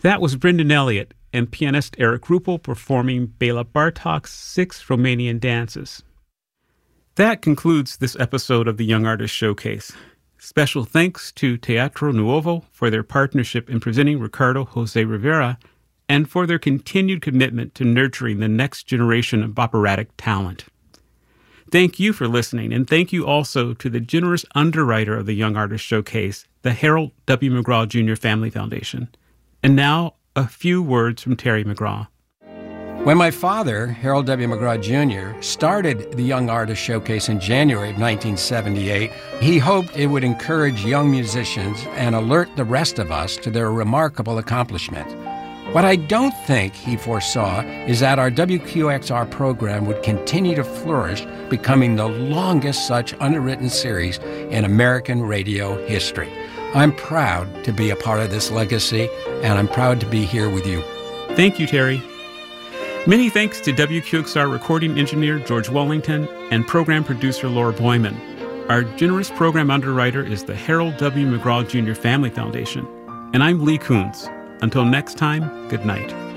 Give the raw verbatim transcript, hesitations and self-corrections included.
That was Brendan Elliott and pianist Eric Rupel performing Bela Bartok's Six Romanian Dances. That concludes this episode of the Young Artist Showcase. Special thanks to Teatro Nuovo for their partnership in presenting Ricardo Jose Rivera and for their continued commitment to nurturing the next generation of operatic talent. Thank you for listening, and thank you also to the generous underwriter of the Young Artist Showcase, the Harold W. McGraw Junior Family Foundation. And now, a few words from Terry McGraw. When my father, Harold W. McGraw Junior, started the Young Artist Showcase in January of nineteen seventy-eight, he hoped it would encourage young musicians and alert the rest of us to their remarkable accomplishment. What I don't think he foresaw is that our W Q X R program would continue to flourish, becoming the longest such underwritten series in American radio history. I'm proud to be a part of this legacy, and I'm proud to be here with you. Thank you, Terry. Many thanks to W Q X R recording engineer George Wellington and program producer Laura Boyman. Our generous program underwriter is the Harold W. McGraw Junior Family Foundation. And I'm Lee Kuntz. Until next time, good night.